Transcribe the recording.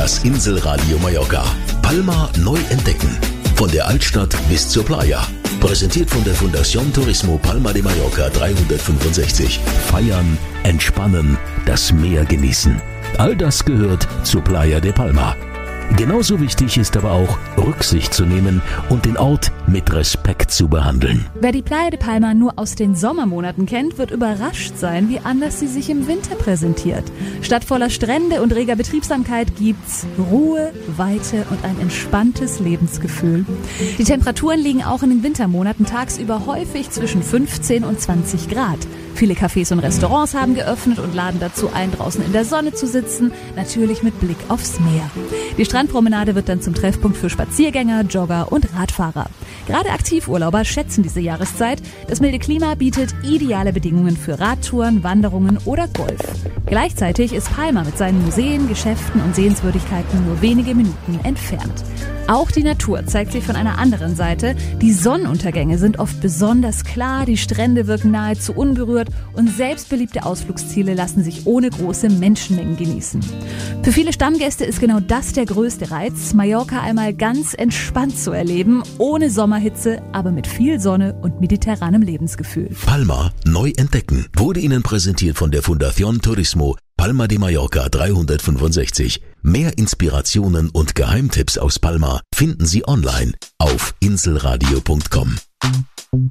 Das Inselradio Mallorca. Palma neu entdecken. Von der Altstadt bis zur Playa. Präsentiert von der Fundación Turismo Palma de Mallorca 365. Feiern, entspannen, das Meer genießen. All das gehört zur Playa de Palma. Genauso wichtig ist aber auch, Rücksicht zu nehmen und den Ort mit Respekt zu behandeln. Wer die Playa de Palma nur aus den Sommermonaten kennt, wird überrascht sein, wie anders sie sich im Winter präsentiert. Statt voller Strände und reger Betriebsamkeit gibt's Ruhe, Weite und ein entspanntes Lebensgefühl. Die Temperaturen liegen auch in den Wintermonaten tagsüber häufig zwischen 15 und 20 Grad. Viele Cafés und Restaurants haben geöffnet und laden dazu ein, draußen in der Sonne zu sitzen, natürlich mit Blick aufs Meer. Die Strandpromenade wird dann zum Treffpunkt für Spaziergänger, Jogger und Radfahrer. Gerade Aktivurlauber schätzen diese Jahreszeit. Das milde Klima bietet ideale Bedingungen für Radtouren, Wanderungen oder Golf. Gleichzeitig ist Palma mit seinen Museen, Geschäften und Sehenswürdigkeiten nur wenige Minuten entfernt. Auch die Natur zeigt sich von einer anderen Seite. Die Sonnenuntergänge sind oft besonders klar, die Strände wirken nahezu unberührt und selbst beliebte Ausflugsziele lassen sich ohne große Menschenmengen genießen. Für viele Stammgäste ist genau das der größte Reiz, Mallorca einmal ganz entspannt zu erleben, ohne Sommerhitze, aber mit viel Sonne und mediterranem Lebensgefühl. Palma neu entdecken wurde Ihnen präsentiert von der Fundación Turismo Palma de Mallorca 365. Mehr Inspirationen und Geheimtipps aus Palma finden Sie online auf inselradio.com.